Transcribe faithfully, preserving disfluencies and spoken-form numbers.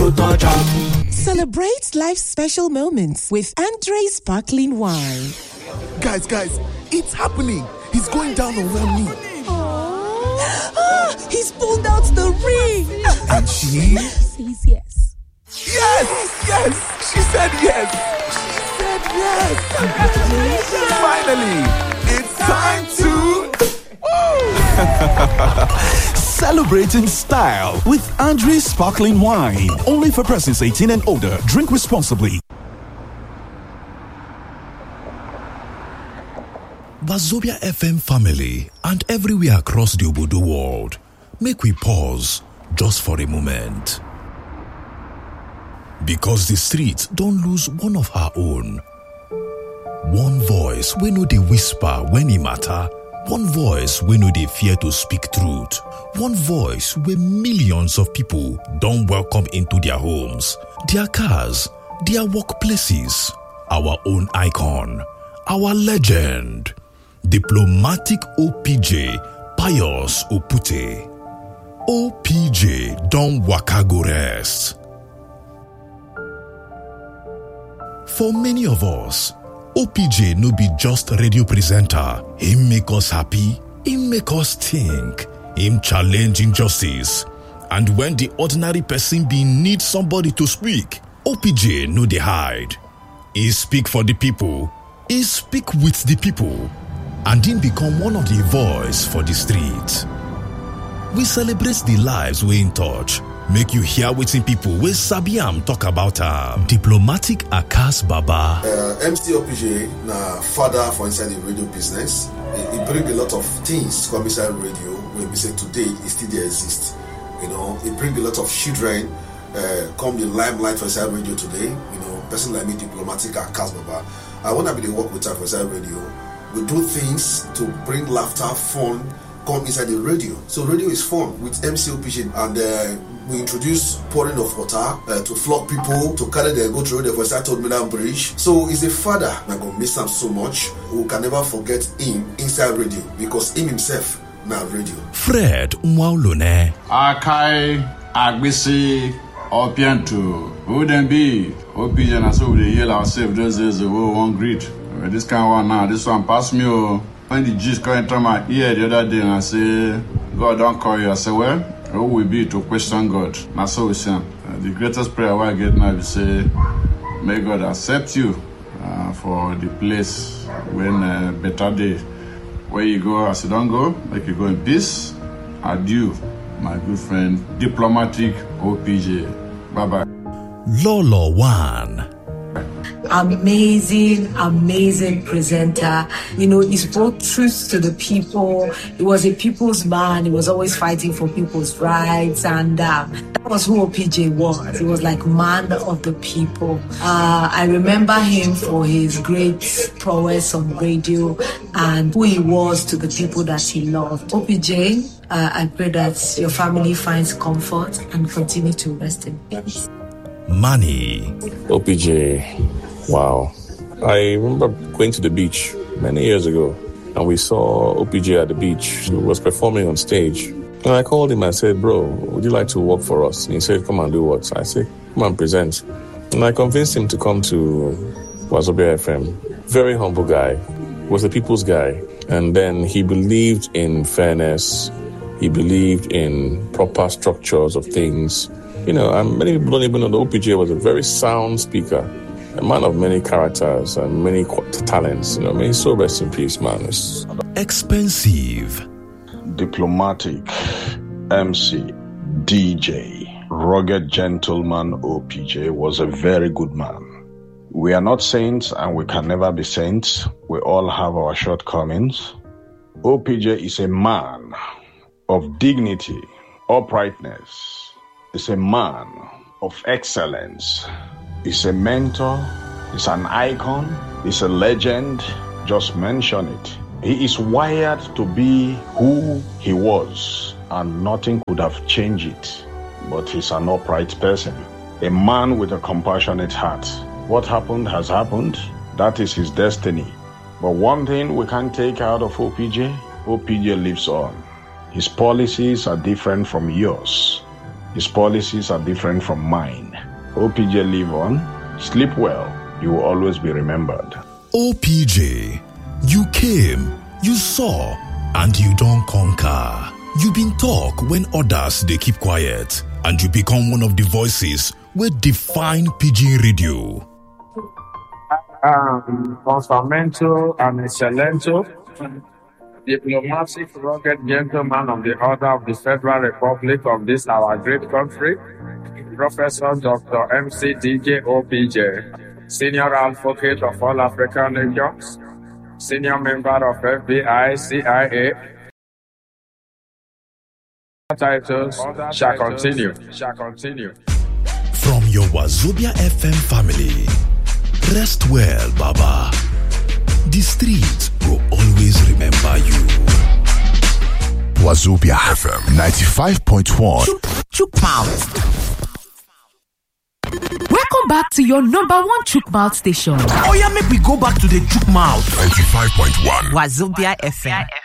Celebrate life's special moments with Andre Sparkling Wine. Guys, guys, it's happening. He's going down on one knee. Ah, he's pulled out the ring. And she says yes. Yes, yes. She said yes. She said yes. Finally, it's time to Celebrating style with Andre Sparkling Wine. Only for persons eighteen and older. Drink responsibly. Wazobia F M family and everywhere across the Obodo world, make we pause just for a moment. Because the streets don't lose one of her own. One voice we know they whisper when it matter. One voice we know they fear to speak truth. One voice where millions of people don't welcome into their homes, their cars, their workplaces. Our own icon, our legend. Diplomatic O P J, Pius Opute. O P J don't waka go rest. For many of us, O P J no be just radio presenter. Him make us happy, him make us think, him challenge injustice. And when the ordinary person be need somebody to speak, O P J no dey hide. He speak for the people, he speak with the people, and him become one of the voice for the street. We celebrate the lives we in touch. Make you hear wetin people wey sabi am talk about am. Diplomatic Akas Baba. Uh, M C O P J na father for inside the radio business. He, he bring a lot of things come inside radio. When we say today, it still dey exist. You know, he bring a lot of children uh, come the limelight for inside radio today. You know, person like me, Diplomatic Akas Baba. I wanna be the work with her for inside radio. We do things to bring laughter, fun, come inside the radio. So radio is fun with M C O P J, and uh, we introduce pouring of water uh, to flog people, to carry them go to radio for inside Third Milan Bridge. So he's a father. I'm gonna miss him so much. We can never forget him inside radio because him himself now radio. Fred Mwaulone. Akai Agbisi Opianto. Who then be? O P J and so we yell ourselves those days ago one greet. This kind of one now, this one pass me. Oh. When the G's come into my ear the other day and I say, God don't call you. I say, well, who will be to question God? That's so we say. Uh, the greatest prayer I get now is say, may God accept you uh, for the place when uh, better day. Where you go, as you don't go, make you go in peace. Adieu, my good friend, Diplomatic O P J. Bye-bye. Lolo One. Amazing, amazing presenter. You know, he's brought truth to the people. He was a people's man. He was always fighting for people's rights. And uh, that was who O P J was. He was like man of the people. Uh, I remember him for his great prowess on radio and who he was to the people that he loved. O P J, uh, I pray that your family finds comfort and continue to rest in peace. Money. O P J, wow. I remember going to the beach many years ago and we saw O P J at the beach. He was performing on stage. And I called him and said, bro, would you like to work for us? And he said, come and do what? I said, come and present. And I convinced him to come to Wazobia F M. Very humble guy. Was a people's guy. And then he believed in fairness. He believed in proper structures of things. You know, and many people don't even know that O P J was a very sound speaker, a man of many characters and many talents. You know, may he so rest in peace, man. It's expensive. Diplomatic, M C, D J, rugged gentleman O P J was a very good man. We are not saints and we can never be saints. We all have our shortcomings. O P J is a man of dignity, uprightness. Is a man of excellence. He's a mentor. He's an icon. He's a legend. Just mention it. He is wired to be who he was, and nothing could have changed it. But he's an upright person. A man with a compassionate heart. What happened has happened. That is his destiny. But one thing we can't take out of O P J, O P J lives on. His policies are different from yours. His policies are different from mine. O P J live on. Sleep well. You will always be remembered. O P J, you came, you saw, and you don't conquer. You been talk when others they keep quiet, and you become one of the voices where define Pidgin Radio. Um, Consamento and Excelento, diplomatic, rugged gentleman of the Order of the Federal Republic of this our great country, Professor Doctor M C D J O P J, Senior Advocate of all African Nations, Senior Member of F B I, C I A. Titles shall continue. Shall continue. From your Wazobia F M family, rest well, Baba. The streets will always remember you. Wazobia F M ninety-five point one. Chook, chook mouth. Welcome back to your number one chook mouth station. Oh yeah, make we go back to the chook mouth. ninety-five point one. Wazobia F M.